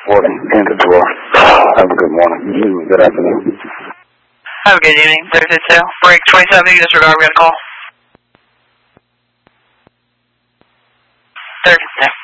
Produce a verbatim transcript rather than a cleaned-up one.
forty, into door. Have a good morning. Good afternoon. Have a good evening. Thursday two. Break twenty-seven, you disregard, we got a call. Thursday.